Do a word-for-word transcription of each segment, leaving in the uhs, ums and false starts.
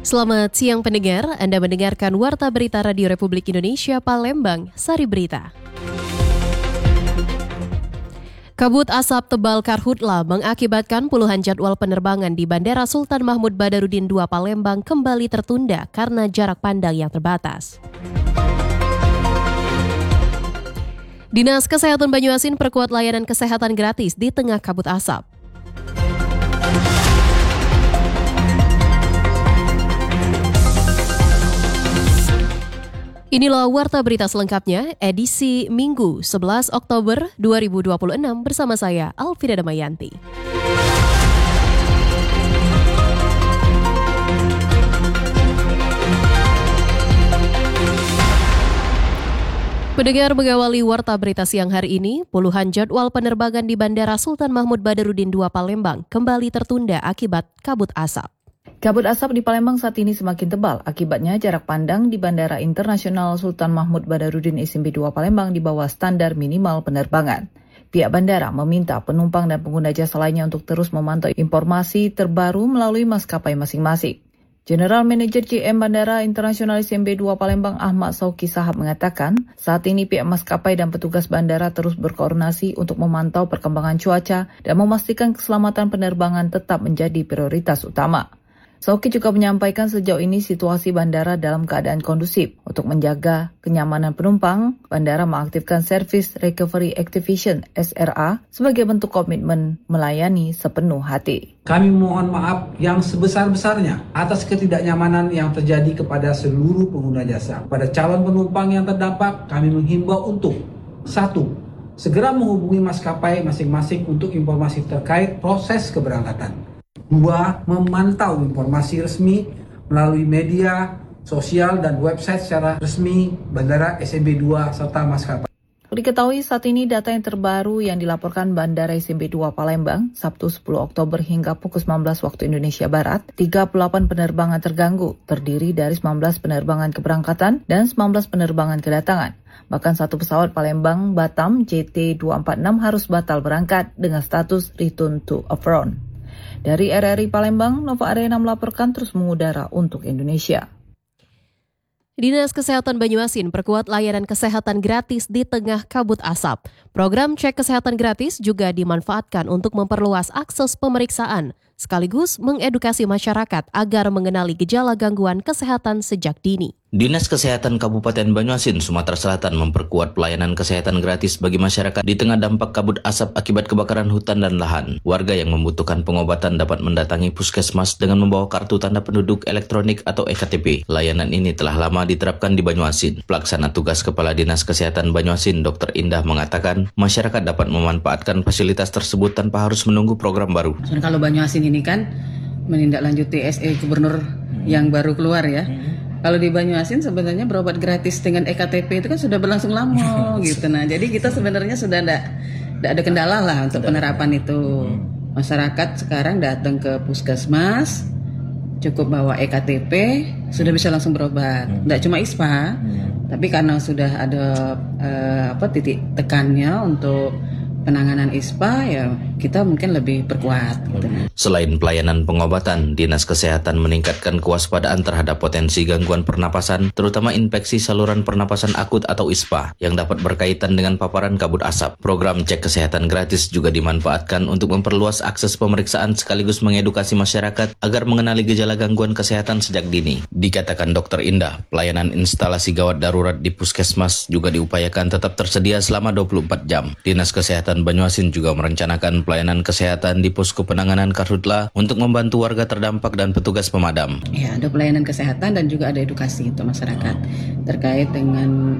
Selamat siang pendengar, Anda mendengarkan Warta Berita Radio Republik Indonesia Palembang, Sari Berita. Kabut asap tebal karhutla mengakibatkan puluhan jadwal penerbangan di Bandara Sultan Mahmud Badarudin dua Palembang kembali tertunda karena jarak pandang yang terbatas. Dinas Kesehatan Banyuasin perkuat layanan kesehatan gratis di tengah kabut asap. Inilah Warta Berita selengkapnya, edisi Minggu sebelas Oktober dua ribu dua puluh enam bersama saya, Alvida Damayanti. Pendengar mengawali Warta Berita siang hari ini, puluhan jadwal penerbangan di Bandara Sultan Mahmud Badarudin dua Palembang kembali tertunda akibat kabut asap. Kabut asap di Palembang saat ini semakin tebal. Akibatnya jarak pandang di Bandara Internasional Sultan Mahmud Badarudin S M B dua Palembang di bawah standar minimal penerbangan. Pihak bandara meminta penumpang dan pengguna jasa lainnya untuk terus memantau informasi terbaru melalui maskapai masing-masing. General Manager J M Bandara Internasional S M B dua Palembang Ahmad Sauki Sahab mengatakan, saat ini pihak maskapai dan petugas bandara terus berkoordinasi untuk memantau perkembangan cuaca dan memastikan keselamatan penerbangan tetap menjadi prioritas utama. Sauki juga menyampaikan sejauh ini situasi bandara dalam keadaan kondusif. Untuk menjaga kenyamanan penumpang, bandara mengaktifkan Service Recovery Activation S R A sebagai bentuk komitmen melayani sepenuh hati. Kami mohon maaf yang sebesar-besarnya atas ketidaknyamanan yang terjadi kepada seluruh pengguna jasa. Pada calon penumpang yang terdampak, kami menghimbau untuk satu, segera menghubungi maskapai masing-masing untuk informasi terkait proses keberangkatan. Dua, memantau informasi resmi melalui media sosial dan website secara resmi Bandara S M B dua serta maskapai. Diketahui saat ini data yang terbaru yang dilaporkan Bandara S M B dua Palembang Sabtu sepuluh Oktober hingga pukul sembilan belas waktu Indonesia Barat, tiga puluh delapan penerbangan terganggu, terdiri dari sembilan belas penerbangan keberangkatan dan sembilan belas penerbangan kedatangan. Bahkan satu pesawat Palembang Batam J T dua empat enam harus batal berangkat dengan status return to off-road. Dari R R I Palembang, Nova Arena melaporkan terus mengudara untuk Indonesia. Dinas Kesehatan Banyuasin perkuat layanan kesehatan gratis di tengah kabut asap. Program cek kesehatan gratis juga dimanfaatkan untuk memperluas akses pemeriksaan, sekaligus mengedukasi masyarakat agar mengenali gejala gangguan kesehatan sejak dini. Dinas Kesehatan Kabupaten Banyuasin, Sumatera Selatan memperkuat pelayanan kesehatan gratis bagi masyarakat di tengah dampak kabut asap akibat kebakaran hutan dan lahan. Warga yang membutuhkan pengobatan dapat mendatangi puskesmas dengan membawa kartu tanda penduduk elektronik atau E K T P. Layanan ini telah lama diterapkan di Banyuasin. Pelaksana tugas Kepala Dinas Kesehatan Banyuasin, Dokter Indah mengatakan, masyarakat dapat memanfaatkan fasilitas tersebut tanpa harus menunggu program baru. Kalau Banyuasin ini kan menindaklanjuti S E Gubernur yang baru keluar ya. Kalau di Banyuasin sebenarnya berobat gratis dengan E K T P itu kan sudah berlangsung lama gitu. Nah, jadi kita sebenarnya sudah tidak ada kendala lah untuk penerapan itu. Masyarakat sekarang datang ke puskesmas, cukup bawa E K T P, sudah bisa langsung berobat. Tidak cuma I S P A, tapi karena sudah ada eh, apa titik tekannya untuk penanganan I S P A, ya kita mungkin lebih perkuat. Gitu. Selain pelayanan pengobatan, Dinas Kesehatan meningkatkan kewaspadaan terhadap potensi gangguan pernapasan, terutama infeksi saluran pernapasan akut atau I S P A, yang dapat berkaitan dengan paparan kabut asap. Program cek kesehatan gratis juga dimanfaatkan untuk memperluas akses pemeriksaan sekaligus mengedukasi masyarakat agar mengenali gejala gangguan kesehatan sejak dini. Dikatakan Dokter Indah, pelayanan instalasi gawat darurat di puskesmas juga diupayakan tetap tersedia selama dua puluh empat jam. Dinas Kesehatan Banyuasin juga merencanakan pelayanan kesehatan di posko penanganan karhutla untuk membantu warga terdampak dan petugas pemadam. Ya, ada pelayanan kesehatan dan juga ada edukasi untuk masyarakat terkait dengan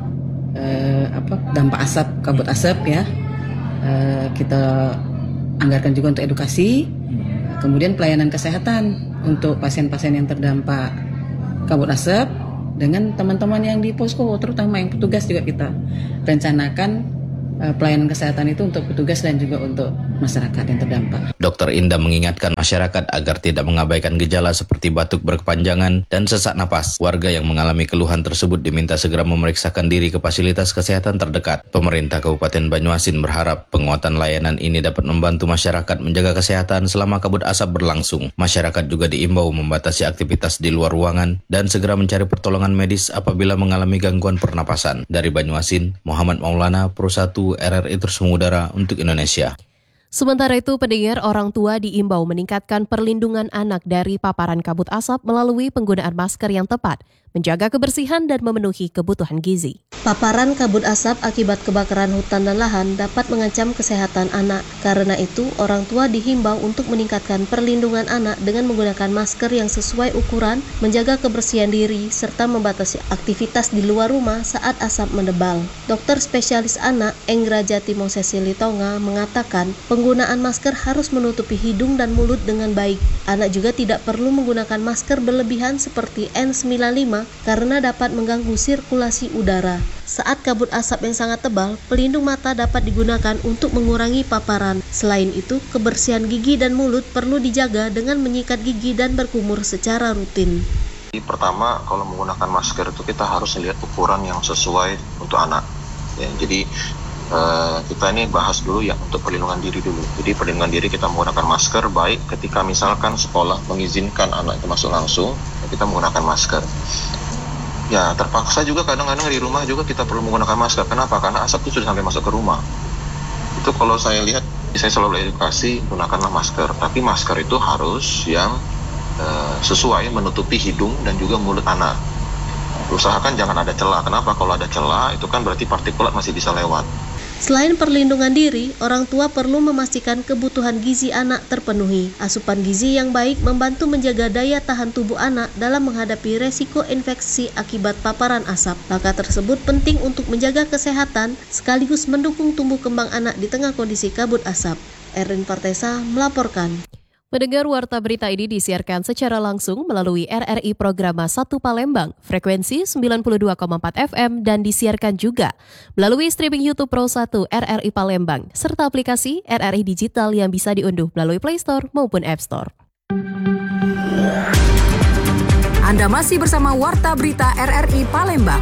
eh, apa dampak asap, kabut asap ya. Eh, kita anggarkan juga untuk edukasi. Kemudian pelayanan kesehatan untuk pasien-pasien yang terdampak kabut asap dengan teman-teman yang di posko, terutama yang petugas juga kita rencanakan pelayanan kesehatan itu untuk petugas dan juga untuk masyarakat yang terdampak. Dokter Indah mengingatkan masyarakat agar tidak mengabaikan gejala seperti batuk berkepanjangan dan sesak napas. Warga yang mengalami keluhan tersebut diminta segera memeriksakan diri ke fasilitas kesehatan terdekat. Pemerintah Kabupaten Banyuasin berharap penguatan layanan ini dapat membantu masyarakat menjaga kesehatan selama kabut asap berlangsung. Masyarakat juga diimbau membatasi aktivitas di luar ruangan dan segera mencari pertolongan medis apabila mengalami gangguan pernapasan. Dari Banyuasin, Muhammad Maulana, Pro satu R R I Terus Mengudara untuk Indonesia. Sementara itu, pendengar, orang tua diimbau meningkatkan perlindungan anak dari paparan kabut asap melalui penggunaan masker yang tepat, menjaga kebersihan dan memenuhi kebutuhan gizi. Paparan kabut asap akibat kebakaran hutan dan lahan dapat mengancam kesehatan anak. Karena itu, orang tua dihimbau untuk meningkatkan perlindungan anak dengan menggunakan masker yang sesuai ukuran, menjaga kebersihan diri, serta membatasi aktivitas di luar rumah saat asap menebal. Dokter spesialis anak Enggra Jati Mosesi Litonga mengatakan penggunaan masker harus menutupi hidung dan mulut dengan baik. Anak juga tidak perlu menggunakan masker berlebihan seperti N sembilan puluh lima karena dapat mengganggu sirkulasi udara. Saat kabut asap yang sangat tebal, pelindung mata dapat digunakan untuk mengurangi paparan. Selain itu, kebersihan gigi dan mulut perlu dijaga dengan menyikat gigi dan berkumur secara rutin. Pertama, kalau menggunakan masker itu kita harus lihat ukuran yang sesuai untuk anak. Ya, jadi uh, kita ini bahas dulu ya untuk perlindungan diri dulu. Jadi perlindungan diri kita menggunakan masker baik ketika misalkan sekolah mengizinkan anak itu masuk langsung, kita menggunakan masker. Ya terpaksa juga kadang-kadang di rumah juga kita perlu menggunakan masker. Kenapa? Karena asap itu sudah sampai masuk ke rumah. Itu kalau saya lihat, saya selalu edukasi gunakanlah masker. Tapi masker itu harus yang uh, sesuai menutupi hidung dan juga mulut anak. Usahakan jangan ada celah. Kenapa? Kalau ada celah itu kan berarti partikulat masih bisa lewat. Selain perlindungan diri, orang tua perlu memastikan kebutuhan gizi anak terpenuhi. Asupan gizi yang baik membantu menjaga daya tahan tubuh anak dalam menghadapi resiko infeksi akibat paparan asap. Langkah tersebut penting untuk menjaga kesehatan sekaligus mendukung tumbuh kembang anak di tengah kondisi kabut asap. Erin Partesa melaporkan. Mendengar warta berita ini disiarkan secara langsung melalui R R I Programa satu Palembang, frekuensi sembilan puluh dua koma empat F M dan disiarkan juga melalui streaming YouTube Pro satu R R I Palembang, serta aplikasi R R I Digital yang bisa diunduh melalui Play Store maupun App Store. Anda masih bersama Warta Berita R R I Palembang.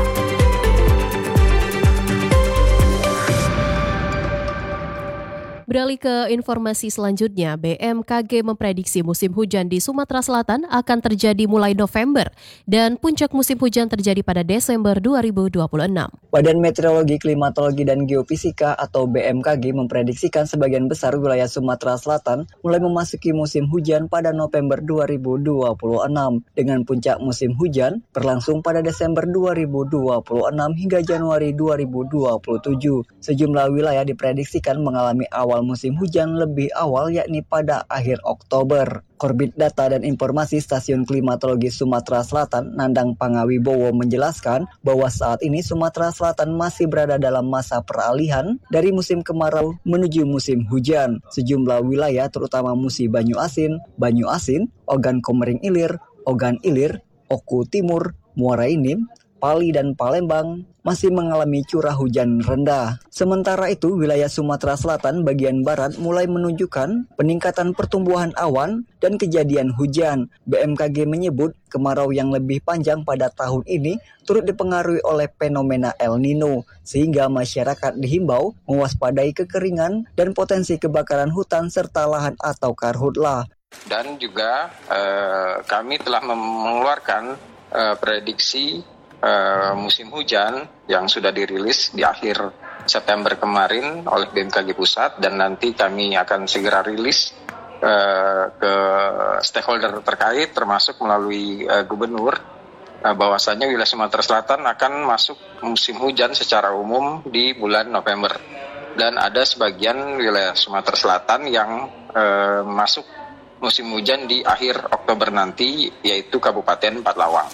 Beralih ke informasi selanjutnya, B M K G memprediksi musim hujan di Sumatera Selatan akan terjadi mulai November dan puncak musim hujan terjadi pada Desember dua ribu dua puluh enam. Badan Meteorologi, Klimatologi, dan Geofisika atau B M K G memprediksikan sebagian besar wilayah Sumatera Selatan mulai memasuki musim hujan pada November dua ribu dua puluh enam dengan puncak musim hujan berlangsung pada Desember dua ribu dua puluh enam hingga Januari dua ribu dua puluh tujuh. Sejumlah wilayah diprediksikan mengalami awal musim hujan lebih awal yakni pada akhir Oktober. Korbit Data dan Informasi Stasiun Klimatologi Sumatera Selatan, Nandang Pangawibowo menjelaskan bahwa saat ini Sumatera Selatan masih berada dalam masa peralihan dari musim kemarau menuju musim hujan. Sejumlah wilayah terutama Musi Banyu Asin, Banyu Asin, Ogan Komering Ilir, Ogan Ilir, Oku Timur, Muara Inim, Pali dan Palembang masih mengalami curah hujan rendah. Sementara itu, wilayah Sumatera Selatan bagian barat mulai menunjukkan peningkatan pertumbuhan awan dan kejadian hujan. B M K G menyebut kemarau yang lebih panjang pada tahun ini turut dipengaruhi oleh fenomena El Nino, sehingga masyarakat dihimbau mewaspadai kekeringan dan potensi kebakaran hutan serta lahan atau karhutlah. Dan juga eh, kami telah mengeluarkan eh, prediksi Uh, musim hujan yang sudah dirilis di akhir September kemarin oleh B M K G Pusat, dan nanti kami akan segera rilis uh, ke stakeholder terkait termasuk melalui uh, gubernur uh, bahwasanya wilayah Sumatera Selatan akan masuk musim hujan secara umum di bulan November, dan ada sebagian wilayah Sumatera Selatan yang uh, masuk musim hujan di akhir Oktober nanti, yaitu Kabupaten Empat Lawang.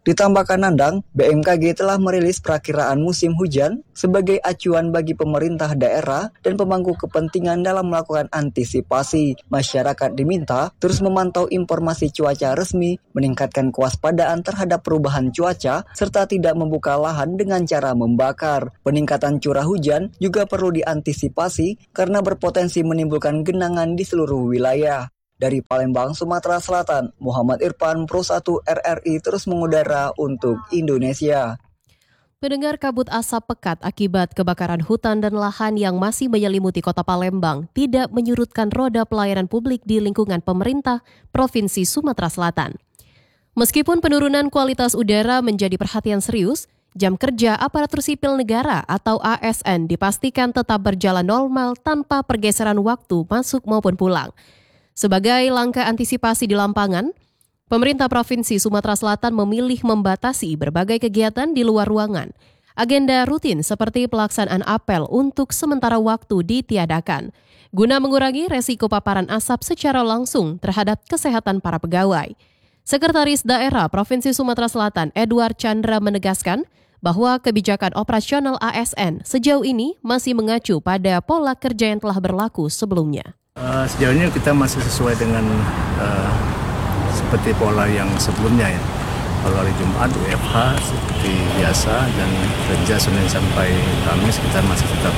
Ditambahkan Nandang, B M K G telah merilis perakiraan musim hujan sebagai acuan bagi pemerintah daerah dan pemangku kepentingan dalam melakukan antisipasi. Masyarakat diminta terus memantau informasi cuaca resmi, meningkatkan kewaspadaan terhadap perubahan cuaca, serta tidak membuka lahan dengan cara membakar. Peningkatan curah hujan juga perlu diantisipasi karena berpotensi menimbulkan genangan di seluruh wilayah. Dari Palembang, Sumatera Selatan, Muhammad Irfan, Pro satu R R I terus mengudara untuk Indonesia. Pendengar, kabut asap pekat akibat kebakaran hutan dan lahan yang masih menyelimuti kota Palembang tidak menyurutkan roda pelayanan publik di lingkungan pemerintah Provinsi Sumatera Selatan. Meskipun penurunan kualitas udara menjadi perhatian serius, jam kerja aparatur sipil negara atau A S N dipastikan tetap berjalan normal tanpa pergeseran waktu masuk maupun pulang. Sebagai langkah antisipasi di lapangan, pemerintah Provinsi Sumatera Selatan memilih membatasi berbagai kegiatan di luar ruangan. Agenda rutin seperti pelaksanaan apel untuk sementara waktu ditiadakan, guna mengurangi resiko paparan asap secara langsung terhadap kesehatan para pegawai. Sekretaris Daerah Provinsi Sumatera Selatan Edward Chandra menegaskan bahwa kebijakan operasional A S N sejauh ini masih mengacu pada pola kerja yang telah berlaku sebelumnya. Uh, sejauh ini kita masih sesuai dengan uh, seperti pola yang sebelumnya ya. Kalau hari Jumat W F H seperti biasa dan kerja Senin sampai Kamis kita masih tetap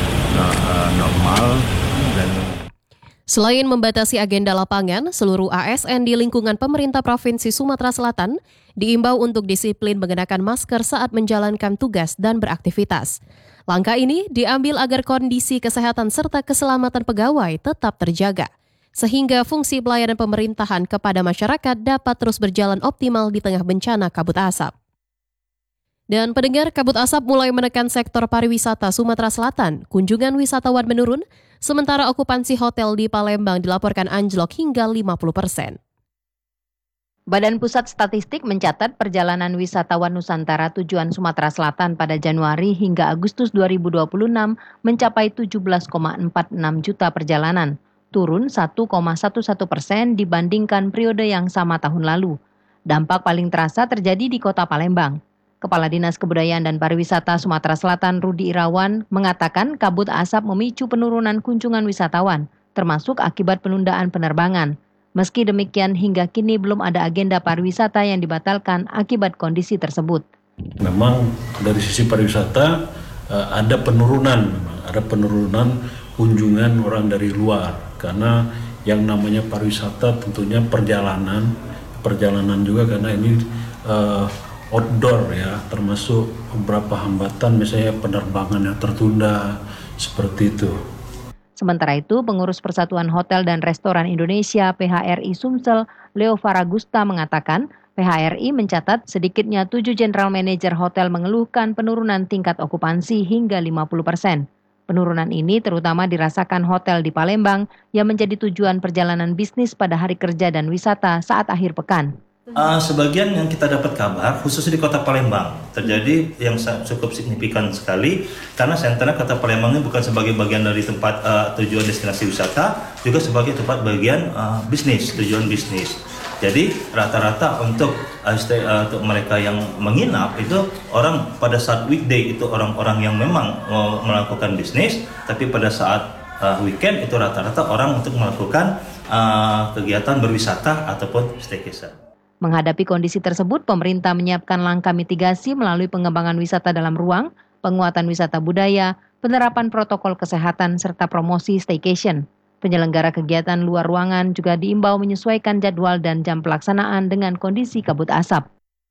uh, normal. Dan selain membatasi agenda lapangan, seluruh A S N di lingkungan pemerintah Provinsi Sumatera Selatan diimbau untuk disiplin mengenakan masker saat menjalankan tugas dan beraktivitas. Langkah ini diambil agar kondisi kesehatan serta keselamatan pegawai tetap terjaga, sehingga fungsi pelayanan pemerintahan kepada masyarakat dapat terus berjalan optimal di tengah bencana kabut asap. Dan pendengar, kabut asap mulai menekan sektor pariwisata Sumatera Selatan. Kunjungan wisatawan menurun, sementara okupansi hotel di Palembang dilaporkan anjlok hingga lima puluh persen. Badan Pusat Statistik mencatat perjalanan wisatawan Nusantara tujuan Sumatera Selatan pada Januari hingga Agustus dua ribu dua puluh enam mencapai tujuh belas koma empat enam juta perjalanan, turun satu koma satu satu persen dibandingkan periode yang sama tahun lalu. Dampak paling terasa terjadi di kota Palembang. Kepala Dinas Kebudayaan dan Pariwisata Sumatera Selatan Rudi Irawan mengatakan kabut asap memicu penurunan kunjungan wisatawan, termasuk akibat penundaan penerbangan. Meski demikian, hingga kini belum ada agenda pariwisata yang dibatalkan akibat kondisi tersebut. Memang dari sisi pariwisata ada penurunan, ada penurunan kunjungan orang dari luar. Karena yang namanya pariwisata tentunya perjalanan, perjalanan juga karena ini uh, outdoor ya, termasuk beberapa hambatan misalnya penerbangan yang tertunda, seperti itu. Sementara itu, Pengurus Persatuan Hotel dan Restoran Indonesia P H R I Sumsel, Leo Faragusta mengatakan, P H R I mencatat sedikitnya tujuh general manager hotel mengeluhkan penurunan tingkat okupansi hingga lima puluh persen. Penurunan ini terutama dirasakan hotel di Palembang yang menjadi tujuan perjalanan bisnis pada hari kerja dan wisata saat akhir pekan. Uh, sebagian yang kita dapat kabar, khususnya di kota Palembang, terjadi yang cukup signifikan sekali karena senternya kota Palembang ini bukan sebagai bagian dari tempat uh, tujuan destinasi wisata, juga sebagai tempat bagian uh, bisnis, tujuan bisnis. Jadi rata-rata untuk, uh, stay, uh, untuk mereka yang menginap itu orang pada saat weekday itu orang-orang yang memang uh, melakukan bisnis, tapi pada saat uh, weekend itu rata-rata orang untuk melakukan uh, kegiatan berwisata ataupun staycation. Menghadapi kondisi tersebut, pemerintah menyiapkan langkah mitigasi melalui pengembangan wisata dalam ruang, penguatan wisata budaya, penerapan protokol kesehatan, serta promosi staycation. Penyelenggara kegiatan luar ruangan juga diimbau menyesuaikan jadwal dan jam pelaksanaan dengan kondisi kabut asap.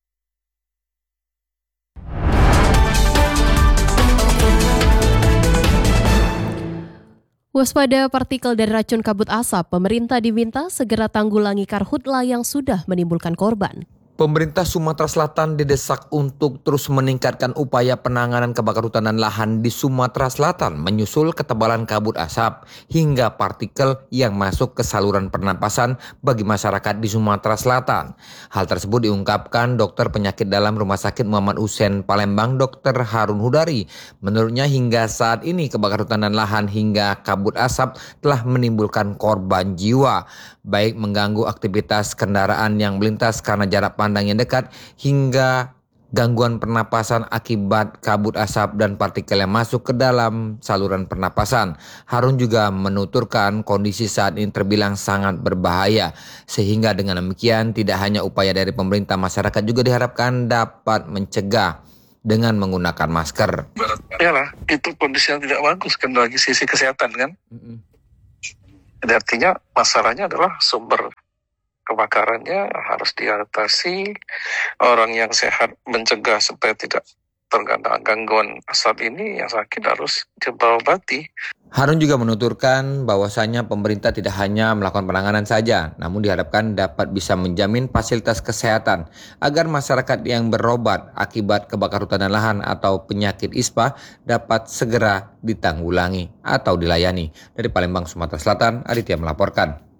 Waspada partikel dan racun kabut asap, pemerintah diminta segera tanggulangi karhutla yang sudah menimbulkan korban. Pemerintah Sumatera Selatan didesak untuk terus meningkatkan upaya penanganan kebakaran hutan dan lahan di Sumatera Selatan menyusul ketebalan kabut asap hingga partikel yang masuk ke saluran pernapasan bagi masyarakat di Sumatera Selatan. Hal tersebut diungkapkan dokter penyakit dalam Rumah Sakit Muhammad Hussein Palembang, Dokter Harun Hudari. Menurutnya hingga saat ini kebakaran hutan dan lahan hingga kabut asap telah menimbulkan korban jiwa, baik mengganggu aktivitas kendaraan yang melintas karena jarak pandang pandang yang dekat hingga gangguan pernapasan akibat kabut asap dan partikel yang masuk ke dalam saluran pernapasan. Harun juga menuturkan kondisi saat ini terbilang sangat berbahaya, sehingga dengan demikian tidak hanya upaya dari pemerintah, masyarakat juga diharapkan dapat mencegah dengan menggunakan masker. Iyalah, itu kondisi yang tidak bagus kan dari sisi kesehatan kan. Mm-hmm. Jadi artinya masalahnya adalah sumber kebakarannya harus diatasi, orang yang sehat mencegah supaya tidak terkena gangguan asap ini, yang sakit harus diobati. Harun juga menuturkan bahwasanya pemerintah tidak hanya melakukan penanganan saja, namun diharapkan dapat bisa menjamin fasilitas kesehatan agar masyarakat yang berobat akibat kebakaran hutan dan lahan atau penyakit ispa dapat segera ditanggulangi atau dilayani. Dari Palembang, Sumatera Selatan, Aditya melaporkan.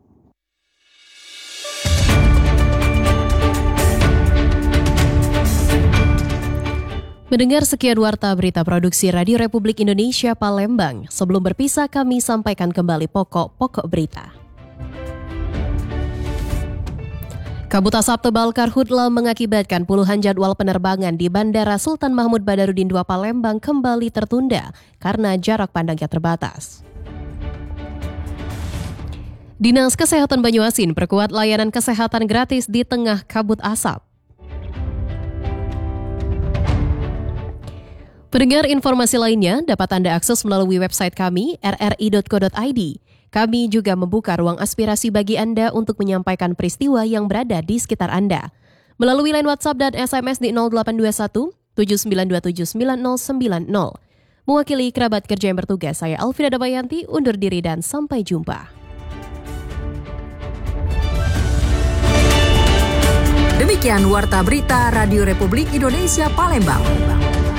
Mendengar sekian warta berita produksi Radio Republik Indonesia Palembang, sebelum berpisah kami sampaikan kembali pokok-pokok berita. Kabut asap tebal karhutla mengakibatkan puluhan jadwal penerbangan di Bandara Sultan Mahmud Badarudin dua Palembang kembali tertunda karena jarak pandangnya terbatas. Dinas Kesehatan Banyuasin perkuat layanan kesehatan gratis di tengah kabut asap. Pendengar, informasi lainnya dapat Anda akses melalui website kami r r i dot co dot i d. Kami juga membuka ruang aspirasi bagi Anda untuk menyampaikan peristiwa yang berada di sekitar Anda. Melalui line WhatsApp dan S M S di nol delapan dua satu tujuh sembilan dua tujuh sembilan nol sembilan nol. Mewakili kerabat kerja yang bertugas, saya Alfira Damayanti undur diri dan sampai jumpa. Demikian Warta Berita Radio Republik Indonesia Palembang.